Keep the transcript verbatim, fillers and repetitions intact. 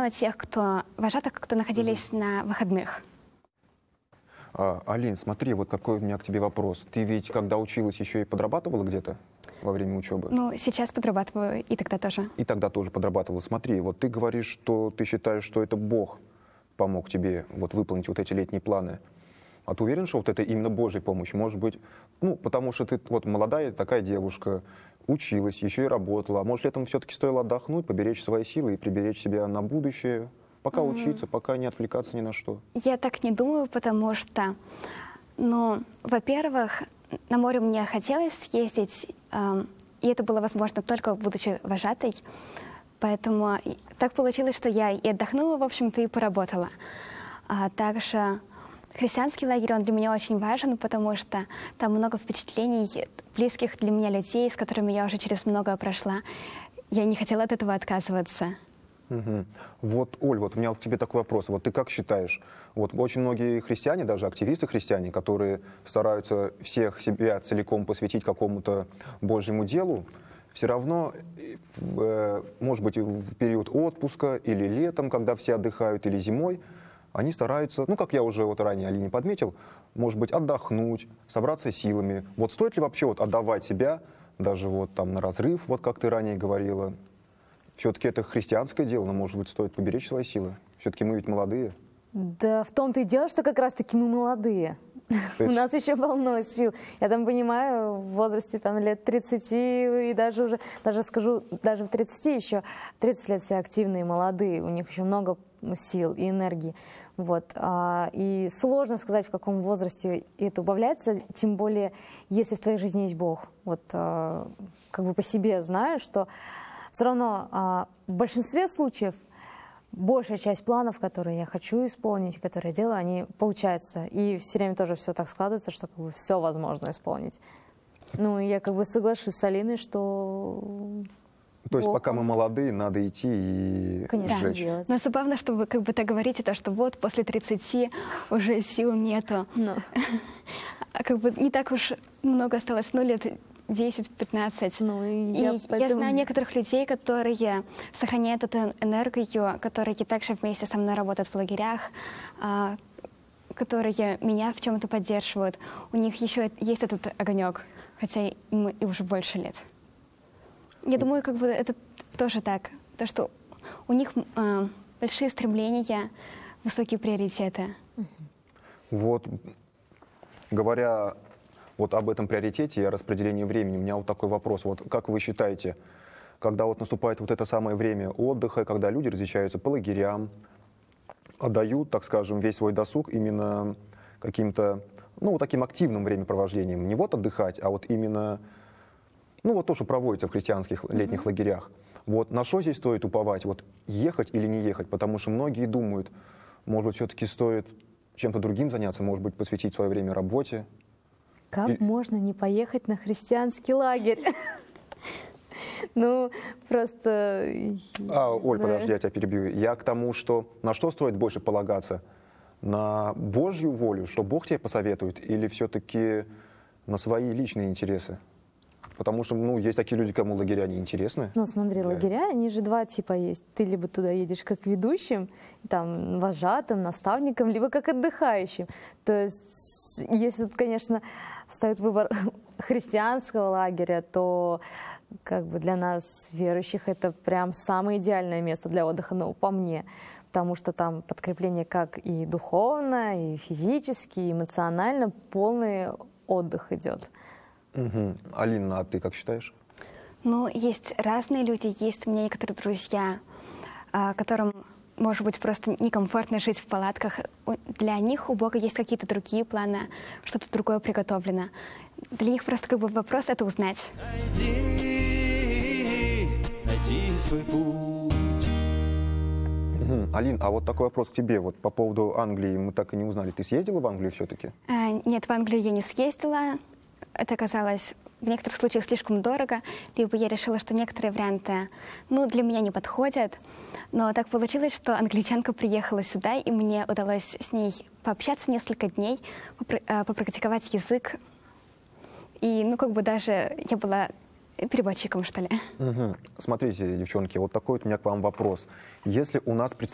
знала тех, кто вожатых, кто находились mm-hmm. на выходных. А, Алин, смотри, вот какой у меня к тебе вопрос. Ты ведь, когда училась, еще и подрабатывала где-то во время учебы? Ну, сейчас подрабатываю, и тогда тоже. И тогда тоже подрабатывала. Смотри, вот ты говоришь, что ты считаешь, что это Бог помог тебе вот выполнить вот эти летние планы. А ты уверен, что вот это именно Божья помощь? Может быть, ну, потому что ты вот молодая такая девушка, училась, еще и работала. А может, летом все-таки стоило отдохнуть, поберечь свои силы и приберечь себя на будущее? Пока mm-hmm. учиться, пока не отвлекаться ни на что. Я так не думаю, потому что, ну, во-первых, на море мне хотелось ездить, э, и это было возможно только будучи вожатой. Поэтому так получилось, что я и отдохнула, в общем-то, и поработала. А также христианский лагерь, он для меня очень важен, потому что там много впечатлений, близких для меня людей, с которыми я уже через многое прошла. Я не хотела от этого отказываться. Угу. Вот, Оль, вот у меня к тебе такой вопрос. Вот ты как считаешь, вот очень многие христиане, даже активисты-христиане, которые стараются всех себя целиком посвятить какому-то Божьему делу, все равно, э, может быть, в период отпуска или летом, когда все отдыхают, или зимой, они стараются, ну, как я уже вот ранее Алине подметил, может быть, отдохнуть, собраться силами. Вот стоит ли вообще вот отдавать себя даже вот там на разрыв, вот как ты ранее говорила? Все-таки это христианское дело, но, может быть, стоит поберечь свои силы. Все-таки мы ведь молодые. Да в том-то и дело, что как раз-таки мы молодые. У нас еще полно сил. Я там понимаю, в возрасте там, лет тридцати, и даже уже, даже скажу, даже в тридцати еще, тридцать лет все активные, молодые, у них еще много сил и энергии. Вот. И сложно сказать, в каком возрасте это убавляется, тем более, если в твоей жизни есть Бог. Вот как бы по себе знаю, что все равно в большинстве случаев большая часть планов, которые я хочу исполнить, которые я делаю, они получаются. И все время тоже все так складывается, что как бы все возможно исполнить. Ну, и я как бы соглашусь с Алиной, что... То есть Бог, пока мы молодые, надо идти и Конечно, сжечь. делать. Но забавно, что вы как бы так говорите, то, что вот после тридцати уже сил нету. No. А как бы не так уж много осталось, ну, лет десять-пятнадцать. Ну, и и я, я поэтому... знаю некоторых людей, которые сохраняют эту энергию, которые также вместе со мной работают в лагерях, а, которые меня в чем-то поддерживают. У них еще есть этот огонек, хотя им и уже больше лет. Я думаю, как бы это тоже так, то, что у них а, большие стремления, высокие приоритеты. Вот, говоря вот об этом приоритете и о распределении времени, у меня вот такой вопрос. Вот как вы считаете, когда вот наступает вот это самое время отдыха, когда люди разъезжаются по лагерям, отдают, так скажем, весь свой досуг именно каким-то, ну, вот таким активным времяпровождением, не вот отдыхать, а вот именно, ну, вот то, что проводится в христианских летних mm-hmm. лагерях. Вот на что здесь стоит уповать? Вот ехать или не ехать? Потому что многие думают, может быть, все-таки стоит чем-то другим заняться, может быть, посвятить свое время работе. Как и... можно не поехать на христианский лагерь? Ну, просто... А, Оль, подожди, я тебя перебью. Я к тому, что на что стоит больше полагаться? На Божью волю, что Бог тебе посоветует, или все-таки на свои личные интересы? Потому что, ну, есть такие люди, кому лагеря не интересны. Ну, смотри, да. Лагеря, они же два типа есть. Ты либо туда едешь как ведущим, там, вожатым, наставником, либо как отдыхающим. То есть, если тут, конечно, встает выбор христианского лагеря, то как бы для нас, верующих, это прям самое идеальное место для отдыха, ну, по мне. Потому что там подкрепление как и духовно, и физически, и эмоционально, полный отдых идет. Угу. Алина, а ты как считаешь? Ну, есть разные люди. Есть у меня некоторые друзья, которым, может быть, просто некомфортно жить в палатках. Для них у Бога есть какие-то другие планы, что-то другое приготовлено. Для них просто как бы вопрос это узнать. Найди, найди свой путь. Угу. Алин, а вот такой вопрос к тебе. Вот по поводу Англии мы так и не узнали. Ты съездила в Англию все-таки? А, нет, в Англию я не съездила. Это оказалось в некоторых случаях слишком дорого, либо я решила, что некоторые варианты, ну, для меня не подходят. Но так получилось, что англичанка приехала сюда, и мне удалось с ней пообщаться несколько дней, попрактиковать язык. И, ну, как бы даже я была переводчиком, что ли. Угу. Смотрите, девчонки, вот такой вот у меня к вам вопрос. Если у нас представляется